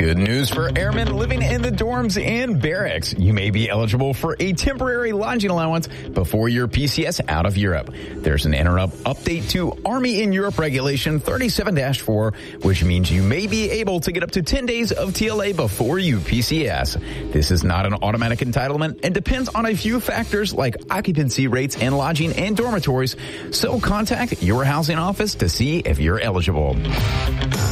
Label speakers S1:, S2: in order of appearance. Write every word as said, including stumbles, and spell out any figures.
S1: Good news for airmen living in the dorms and barracks. You may be eligible for a temporary lodging allowance before your P C S out of Europe. There's an interim update to Army in Europe Regulation thirty-seven dash four, which means you may be able to get up to ten days of T L A before you P C S. This is not an automatic entitlement and depends on a few factors like occupancy rates and lodging and dormitories. So contact your housing office to see if you're eligible.